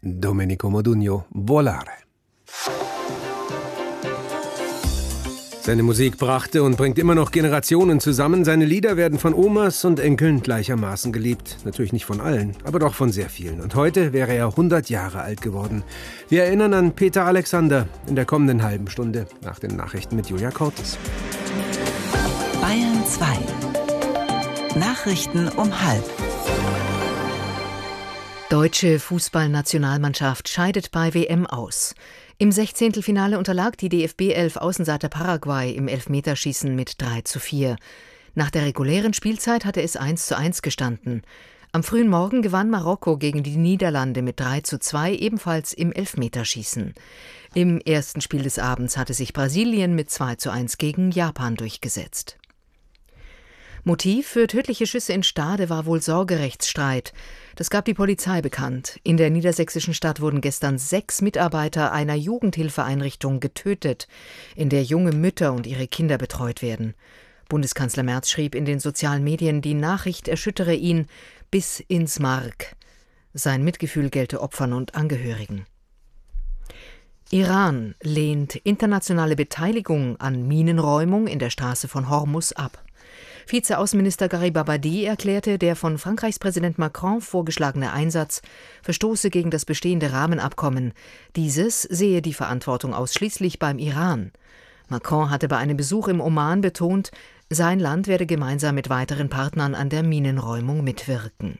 Domenico Modugno, Volare. Seine Musik brachte und bringt immer noch Generationen zusammen. Seine Lieder werden von Omas und Enkeln gleichermaßen geliebt. Natürlich nicht von allen, aber doch von sehr vielen. Und heute wäre er 100 Jahre alt geworden. Wir erinnern an Peter Alexander in der kommenden halben Stunde nach den Nachrichten mit Julia Cortes. Bayern 2. Nachrichten um 12:30. Deutsche Fußballnationalmannschaft scheidet bei WM aus. Im 16. unterlag die DFB-11 Außenseiter Paraguay im Elfmeterschießen mit 3:4. Nach der regulären Spielzeit hatte es 1:1 gestanden. Am frühen Morgen gewann Marokko gegen die Niederlande mit 3:2, ebenfalls im Elfmeterschießen. Im ersten Spiel des Abends hatte sich Brasilien mit 2:1 gegen Japan durchgesetzt. Motiv für tödliche Schüsse in Stade war wohl Sorgerechtsstreit. Das gab die Polizei bekannt. In der niedersächsischen Stadt wurden gestern 6 Mitarbeiter einer Jugendhilfeeinrichtung getötet, in der junge Mütter und ihre Kinder betreut werden. Bundeskanzler Merz schrieb in den sozialen Medien, die Nachricht erschüttere ihn bis ins Mark. Sein Mitgefühl gelte Opfern und Angehörigen. Iran lehnt internationale Beteiligung an Minenräumung in der Straße von Hormuz ab. Vizeaußenminister Garibabadi erklärte, der von Frankreichs Präsident Macron vorgeschlagene Einsatz verstoße gegen das bestehende Rahmenabkommen. Dieses sehe die Verantwortung ausschließlich beim Iran. Macron hatte bei einem Besuch im Oman betont, sein Land werde gemeinsam mit weiteren Partnern an der Minenräumung mitwirken.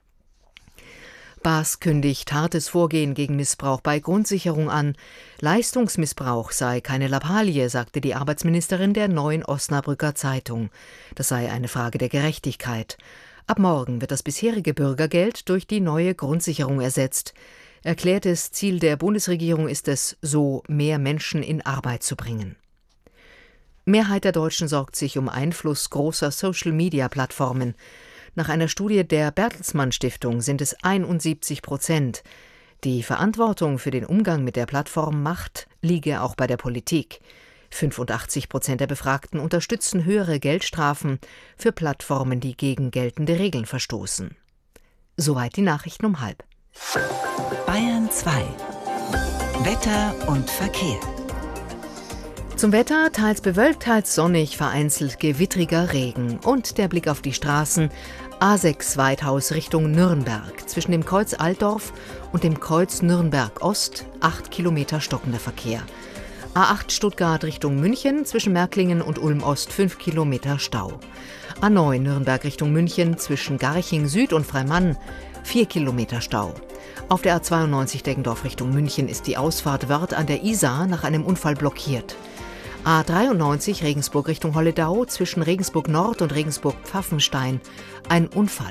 BAS kündigt hartes Vorgehen gegen Missbrauch bei Grundsicherung an. Leistungsmissbrauch sei keine Lappalie, sagte die Arbeitsministerin der Neuen Osnabrücker Zeitung. Das sei eine Frage der Gerechtigkeit. Ab morgen wird das bisherige Bürgergeld durch die neue Grundsicherung ersetzt. Erklärtes Ziel der Bundesregierung ist es, so mehr Menschen in Arbeit zu bringen. Mehrheit der Deutschen sorgt sich um Einfluss großer Social-Media-Plattformen. Nach einer Studie der Bertelsmann Stiftung sind es 71%. Die Verantwortung für den Umgang mit der Plattform Macht liege auch bei der Politik. 85% der Befragten unterstützen höhere Geldstrafen für Plattformen, die gegen geltende Regeln verstoßen. Soweit die Nachrichten um 12:30. Bayern 2. Wetter und Verkehr. Zum Wetter, teils bewölkt, teils sonnig, vereinzelt gewittriger Regen. Und der Blick auf die Straßen. A6 Weithaus Richtung Nürnberg. Zwischen dem Kreuz Altdorf und dem Kreuz Nürnberg Ost 8 Kilometer stockender Verkehr. A8 Stuttgart Richtung München. Zwischen Märklingen und Ulm Ost 5 Kilometer Stau. A9 Nürnberg Richtung München. Zwischen Garching Süd und Freimann 4 Kilometer Stau. Auf der A92 Deggendorf Richtung München ist die Ausfahrt Wörth an der Isar nach einem Unfall blockiert. A93 Regensburg Richtung Holledau, zwischen Regensburg Nord und Regensburg Pfaffenstein ein Unfall.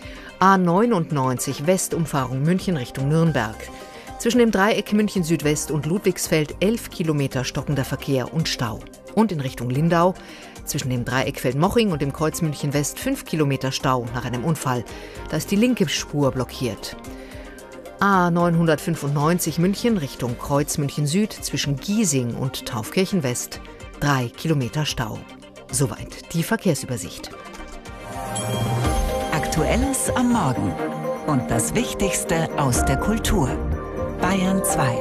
A99 Westumfahrung München Richtung Nürnberg. Zwischen dem Dreieck München Südwest und Ludwigsfeld 11 Kilometer stockender Verkehr und Stau. Und in Richtung Lindau, zwischen dem Dreieck Feldmoching und dem Kreuz München West 5 Kilometer Stau nach einem Unfall. Da ist die linke Spur blockiert. A995 München Richtung Kreuz München Süd zwischen Giesing und Taufkirchen West 3 Kilometer Stau. Soweit die Verkehrsübersicht. Aktuelles am Morgen und das Wichtigste aus der Kultur. Bayern 2.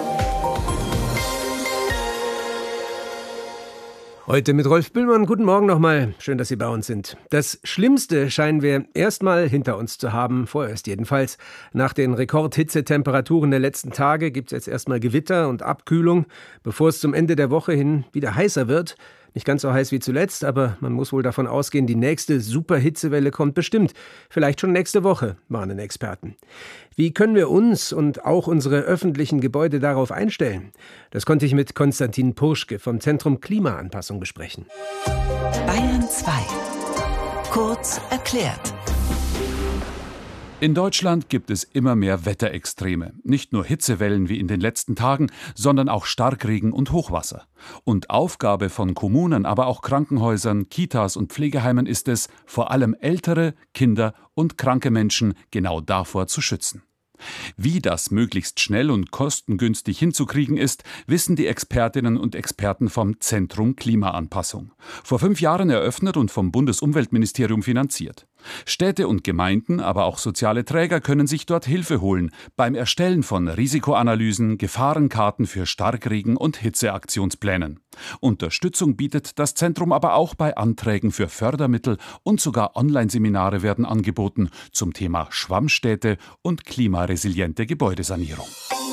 Heute mit Rolf Bühlmann. Guten Morgen nochmal. Schön, dass Sie bei uns sind. Das Schlimmste scheinen wir erstmal hinter uns zu haben, vorerst jedenfalls. Nach den Rekordhitzetemperaturen der letzten Tage gibt es jetzt erstmal Gewitter und Abkühlung, bevor es zum Ende der Woche hin wieder heißer wird. Nicht ganz so heiß wie zuletzt, aber man muss wohl davon ausgehen, die nächste Superhitzewelle kommt bestimmt. Vielleicht schon nächste Woche, warnen Experten. Wie können wir uns und auch unsere öffentlichen Gebäude darauf einstellen? Das konnte ich mit Konstantin Purschke vom Zentrum Klimaanpassung besprechen. Bayern 2. Kurz erklärt. In Deutschland gibt es immer mehr Wetterextreme. Nicht nur Hitzewellen wie in den letzten Tagen, sondern auch Starkregen und Hochwasser. Und Aufgabe von Kommunen, aber auch Krankenhäusern, Kitas und Pflegeheimen ist es, vor allem ältere, Kinder und kranke Menschen genau davor zu schützen. Wie das möglichst schnell und kostengünstig hinzukriegen ist, wissen die Expertinnen und Experten vom Zentrum Klimaanpassung. Vor 5 Jahren eröffnet und vom Bundesumweltministerium finanziert. Städte und Gemeinden, aber auch soziale Träger können sich dort Hilfe holen beim Erstellen von Risikoanalysen, Gefahrenkarten für Starkregen und Hitzeaktionsplänen. Unterstützung bietet das Zentrum aber auch bei Anträgen für Fördermittel und sogar Online-Seminare werden angeboten zum Thema Schwammstädte und klimaresiliente Gebäudesanierung.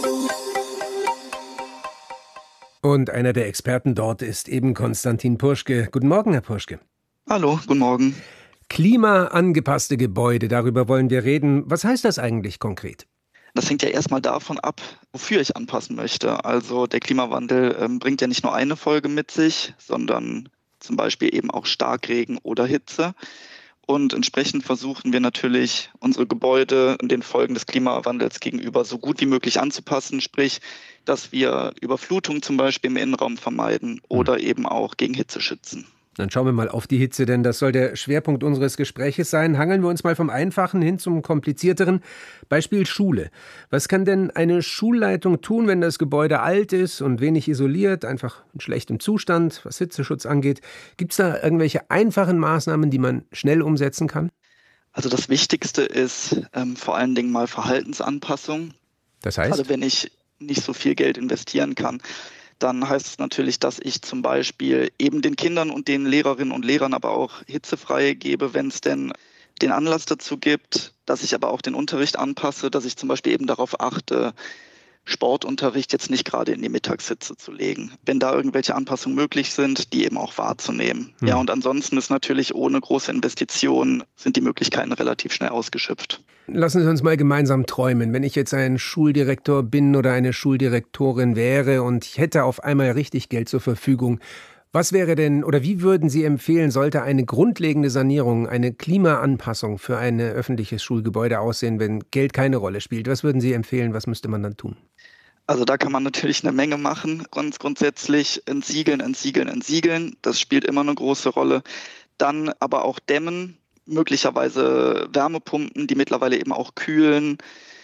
Und einer der Experten dort ist eben Konstantin Purschke. Guten Morgen, Herr Purschke. Hallo, guten Morgen. Klimaangepasste Gebäude, darüber wollen wir reden. Was heißt das eigentlich konkret? Das hängt ja erstmal davon ab, wofür ich anpassen möchte. Also der Klimawandel bringt ja nicht nur eine Folge mit sich, sondern zum Beispiel eben auch Starkregen oder Hitze. Und entsprechend versuchen wir natürlich, unsere Gebäude den Folgen des Klimawandels gegenüber so gut wie möglich anzupassen. Sprich, dass wir Überflutung zum Beispiel im Innenraum vermeiden oder eben auch gegen Hitze schützen. Dann schauen wir mal auf die Hitze, denn das soll der Schwerpunkt unseres Gespräches sein. Hangeln wir uns mal vom Einfachen hin zum Komplizierteren. Beispiel Schule. Was kann denn eine Schulleitung tun, wenn das Gebäude alt ist und wenig isoliert, einfach in schlechtem Zustand, was Hitzeschutz angeht? Gibt es da irgendwelche einfachen Maßnahmen, die man schnell umsetzen kann? Also das Wichtigste ist vor allen Dingen mal Verhaltensanpassung. Das heißt? Gerade wenn ich nicht so viel Geld investieren kann, dann heißt es natürlich, dass ich zum Beispiel eben den Kindern und den Lehrerinnen und Lehrern aber auch hitzefrei gebe, wenn es denn den Anlass dazu gibt, dass ich aber auch den Unterricht anpasse, dass ich zum Beispiel eben darauf achte, Sportunterricht jetzt nicht gerade in die Mittagssitze zu legen. Wenn da irgendwelche Anpassungen möglich sind, die eben auch wahrzunehmen. Ja, und ansonsten ist natürlich ohne große Investitionen sind die Möglichkeiten relativ schnell ausgeschöpft. Lassen Sie uns mal gemeinsam träumen. Wenn ich jetzt ein Schuldirektor bin oder eine Schuldirektorin wäre und ich hätte auf einmal richtig Geld zur Verfügung, was wäre denn oder wie würden Sie empfehlen, sollte eine grundlegende Sanierung, eine Klimaanpassung für ein öffentliches Schulgebäude aussehen, wenn Geld keine Rolle spielt? Was würden Sie empfehlen, was müsste man dann tun? Also da kann man natürlich eine Menge machen. Ganz grundsätzlich entsiegeln. Das spielt immer eine große Rolle. Dann aber auch dämmen, möglicherweise Wärmepumpen, die mittlerweile eben auch kühlen.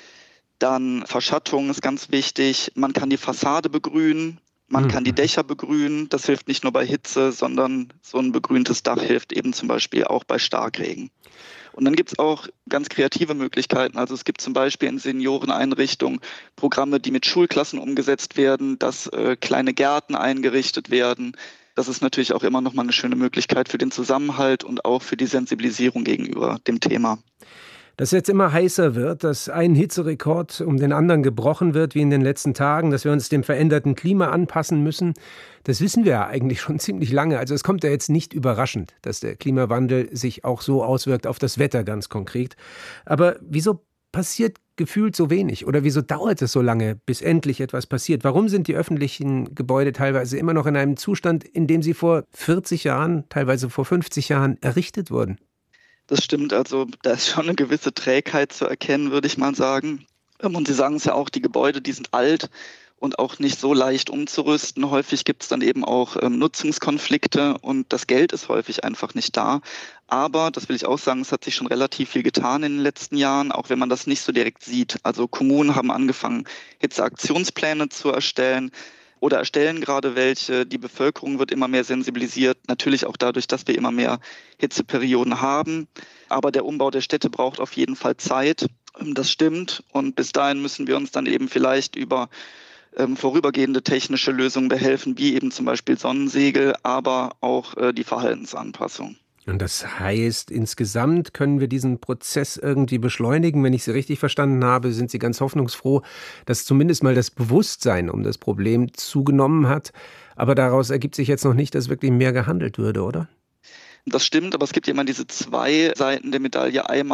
Dann Verschattung ist ganz wichtig. Man kann die Fassade begrünen. Man kann die Dächer begrünen. Das hilft nicht nur bei Hitze, sondern so ein begrüntes Dach hilft eben zum Beispiel auch bei Starkregen. Und dann gibt es auch ganz kreative Möglichkeiten. Also es gibt zum Beispiel in Senioreneinrichtungen Programme, die mit Schulklassen umgesetzt werden, dass kleine Gärten eingerichtet werden. Das ist natürlich auch immer noch mal eine schöne Möglichkeit für den Zusammenhalt und auch für die Sensibilisierung gegenüber dem Thema. Dass jetzt immer heißer wird, dass ein Hitzerekord um den anderen gebrochen wird, wie in den letzten Tagen, dass wir uns dem veränderten Klima anpassen müssen, das wissen wir ja eigentlich schon ziemlich lange. Also es kommt ja jetzt nicht überraschend, dass der Klimawandel sich auch so auswirkt auf das Wetter ganz konkret. Aber wieso passiert gefühlt so wenig? Oder wieso dauert es so lange, bis endlich etwas passiert? Warum sind die öffentlichen Gebäude teilweise immer noch in einem Zustand, in dem sie vor 40 Jahren, teilweise vor 50 Jahren errichtet wurden? Das stimmt, also da ist schon eine gewisse Trägheit zu erkennen, würde ich mal sagen. Und Sie sagen es ja auch, die Gebäude, die sind alt und auch nicht so leicht umzurüsten. Häufig gibt es dann eben auch Nutzungskonflikte und das Geld ist häufig einfach nicht da. Aber, das will ich auch sagen, es hat sich schon relativ viel getan in den letzten Jahren, auch wenn man das nicht so direkt sieht. Also Kommunen haben angefangen, Hitzeaktionspläne zu erstellen. Oder erstellen gerade welche. Die Bevölkerung wird immer mehr sensibilisiert, natürlich auch dadurch, dass wir immer mehr Hitzeperioden haben. Aber der Umbau der Städte braucht auf jeden Fall Zeit. Das stimmt. Und bis dahin müssen wir uns dann eben vielleicht über vorübergehende technische Lösungen behelfen, wie eben zum Beispiel Sonnensegel, aber auch die Verhaltensanpassung. Und das heißt, insgesamt können wir diesen Prozess irgendwie beschleunigen. Wenn ich Sie richtig verstanden habe, sind Sie ganz hoffnungsfroh, dass zumindest mal das Bewusstsein um das Problem zugenommen hat. Aber daraus ergibt sich jetzt noch nicht, dass wirklich mehr gehandelt würde, oder? Das stimmt, aber es gibt ja immer diese zwei Seiten der Medaille. Einmal